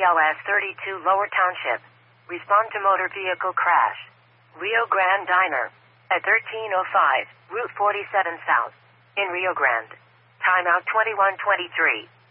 BLS 32 Lower Township. Respond to motor vehicle crash. Rio Grande Diner. At 1305, Route 47 South. In Rio Grande. Timeout 2123.